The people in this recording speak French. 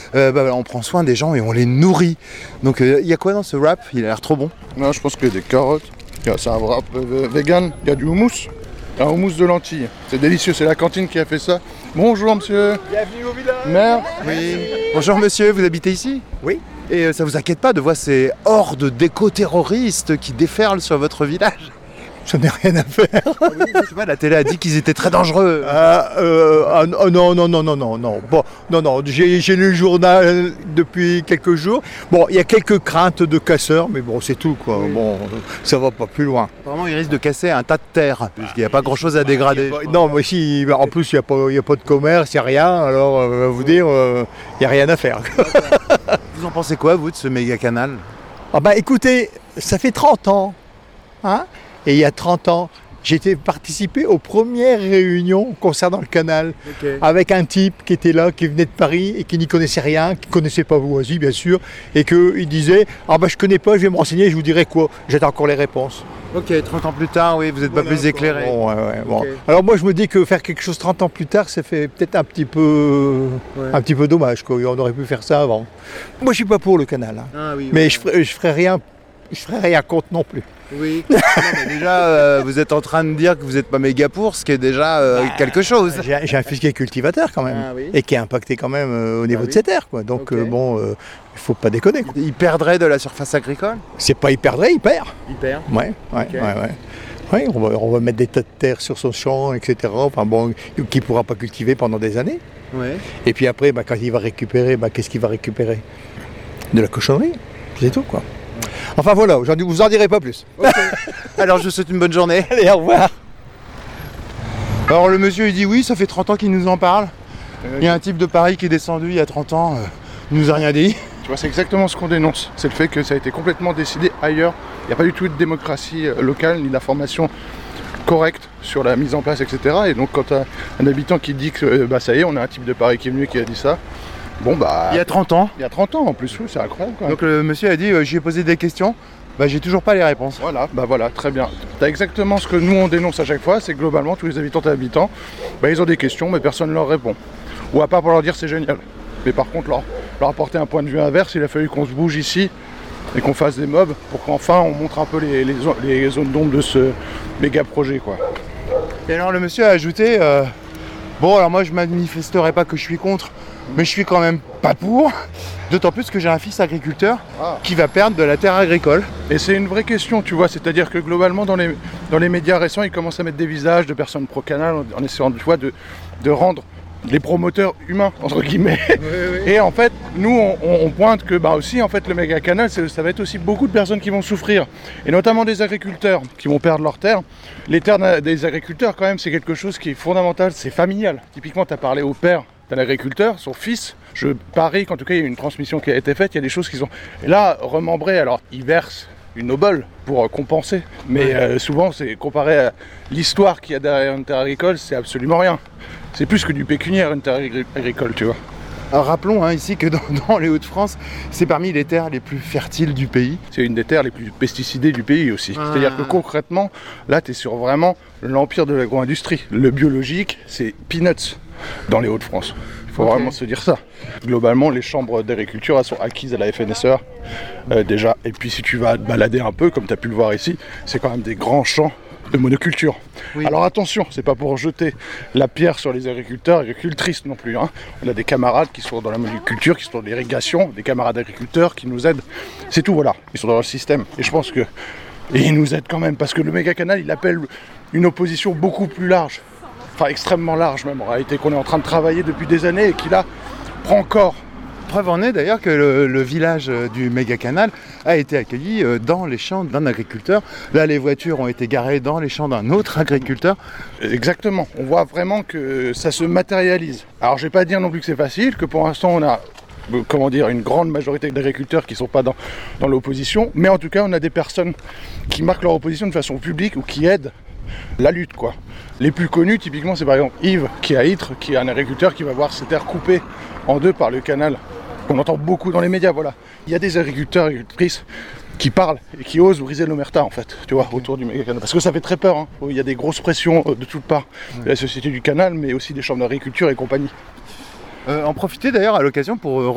on prend soin des gens et on les nourrit. Donc il y a quoi dans ce wrap? Il a l'air trop bon. Non, je pense qu'il y a des carottes. C'est un wrap vegan. Il y a du houmous. Un houmous de lentilles. C'est délicieux, c'est la cantine qui a fait ça. Bonjour monsieur. Bienvenue au village. Merde. Oui. Bonjour monsieur, vous habitez ici? Oui. Et ça vous inquiète pas de voir ces hordes d'éco-terroristes qui déferlent sur votre village? Je n'ai rien à faire. Je sais pas, la télé a dit qu'ils étaient très dangereux. Non. Bon, non, j'ai lu le journal depuis quelques jours. Bon, il y a quelques craintes de casseurs, mais bon, c'est tout, quoi. Oui. Bon, ça va pas plus loin. Vraiment, ils risquent de casser un tas de terre, puisqu'il n'y a pas grand-chose à dégrader. Non, mais si, en plus, il n'y a pas de commerce, il n'y a rien, alors, vous dire, il n'y a rien à faire. Vous en pensez quoi, vous, de ce méga canal? Ah bah écoutez, ça fait 30 ans, hein. Et il y a 30 ans, j'ai participé aux premières réunions concernant le canal, avec un type qui était là, qui venait de Paris et qui n'y connaissait rien, qui ne connaissait pas Beauvoisis bien sûr, et qu'il disait « Ah bah je connais pas, je vais me renseigner, je vous dirai quoi ». J'attends encore les réponses. Ok, 30 ans plus tard, oui, vous n'êtes pas plus éclairé. Bon. Okay. Alors moi je me dis que faire quelque chose 30 ans plus tard, ça fait peut-être un petit peu dommage, quoi. On aurait pu faire ça avant. Moi je suis pas pour le canal, hein. Mais je ferai rien contre non plus. Oui. Non, mais déjà, vous êtes en train de dire que vous n'êtes pas méga pour, ce qui est déjà quelque chose. J'ai un fils qui est cultivateur quand même, et qui est impacté quand même au niveau de ses terres, quoi. Donc il faut pas déconner, quoi. Il perdrait de la surface agricole? C'est pas il perdrait, il perd. Il perd. Ouais. Ouais, on va mettre des tas de terre sur son champ, etc. Enfin bon, qu'il ne pourra pas cultiver pendant des années. Ouais. Et puis après, quand il va récupérer, qu'est-ce qu'il va récupérer? De la cochonnerie, c'est tout, quoi. Enfin voilà, aujourd'hui vous en direz pas plus. Okay. Alors je vous souhaite une bonne journée. Allez, au revoir. Alors le monsieur il dit oui, ça fait 30 ans qu'il nous en parle. Il y a un type de Paris qui est descendu il y a 30 ans, il nous a rien dit. Tu vois, c'est exactement ce qu'on dénonce. C'est le fait que ça a été complètement décidé ailleurs. Il n'y a pas du tout de démocratie locale, ni d'information correcte sur la mise en place, etc. Et donc quand tu as un habitant qui dit que ça y est, on a un type de Paris qui est venu et qui a dit ça. Bon il y a 30 ans. Il y a 30 ans en plus, oui, c'est incroyable quoi. Donc le monsieur a dit, je lui ai posé des questions, j'ai toujours pas les réponses. Voilà, très bien. Tu as exactement ce que nous on dénonce à chaque fois, c'est que globalement tous les habitantes et habitants, ils ont des questions mais personne ne leur répond. Ou à part pour leur dire c'est génial. Mais par contre leur apporter un point de vue inverse, il a fallu qu'on se bouge ici et qu'on fasse des mobs pour qu'enfin on montre un peu les zones d'ombre de ce méga projet, quoi. Et alors le monsieur a ajouté, alors moi je manifesterai pas que je suis contre, mais je suis quand même pas pour, d'autant plus que j'ai un fils agriculteur qui va perdre de la terre agricole. Et c'est une vraie question, tu vois, c'est-à-dire que globalement dans les médias récents, ils commencent à mettre des visages de personnes pro-canal en essayant de rendre les promoteurs humains, entre guillemets. Oui. Et en fait, nous, on pointe que aussi, en fait, le méga canal, ça va être aussi beaucoup de personnes qui vont souffrir. Et notamment des agriculteurs qui vont perdre leurs terres. Les terres des agriculteurs, quand même, c'est quelque chose qui est fondamental, c'est familial. Typiquement, tu as parlé au père d'un agriculteur, son fils. Je parie qu'en tout cas, il y a une transmission qui a été faite, il y a des choses qui sont... Et là, remembré, alors, il verse une obole pour compenser. Mais souvent, c'est comparé à l'histoire qu'il y a derrière une terre agricole, c'est absolument rien. C'est plus que du pécuniaire, une terre agricole, tu vois. Alors rappelons ici que dans les Hauts-de-France, c'est parmi les terres les plus fertiles du pays. C'est une des terres les plus pesticidées du pays aussi. C'est-à-dire que concrètement, là, tu es sur vraiment l'empire de l'agro-industrie. Le biologique, c'est peanuts dans les Hauts-de-France. Il faut vraiment se dire ça. Globalement, les chambres d'agriculture, elles sont acquises à la FNSEA déjà. Et puis si tu vas te balader un peu, comme tu as pu le voir ici, c'est quand même des grands champs de monoculture. Oui. Alors attention, c'est pas pour jeter la pierre sur les agriculteurs, agricultrices non plus. Hein. On a des camarades qui sont dans la monoculture, qui sont dans l'irrigation, des camarades agriculteurs qui nous aident. C'est tout, voilà. Ils sont dans le système. Et je pense que... Et ils nous aident quand même, parce que le méga canal, il appelle une opposition beaucoup plus large. Enfin, extrêmement large même, en réalité, qu'on est en train de travailler depuis des années et qui là prend corps. Preuve en est d'ailleurs que le village du méga canal a été accueilli dans les champs d'un agriculteur. Là, les voitures ont été garées dans les champs d'un autre agriculteur. Exactement. On voit vraiment que ça se matérialise. Alors, je vais pas dire non plus que c'est facile, que pour l'instant, on a une grande majorité d'agriculteurs qui ne sont pas dans l'opposition. Mais en tout cas, on a des personnes qui marquent leur opposition de façon publique ou qui aident la lutte, quoi. Les plus connus, typiquement, c'est par exemple Yves, qui est à Ytre, qui est un agriculteur qui va voir ses terres coupées en deux par le canal. On entend beaucoup dans les médias, voilà. Il y a des agriculteurs et agricultrices qui parlent et qui osent briser l'omerta, en fait, tu vois, autour du méga canal. Parce que ça fait très peur, hein. Il y a des grosses pressions de toutes parts de la société du canal, mais aussi des chambres d'agriculture et compagnie. En profiter d'ailleurs à l'occasion pour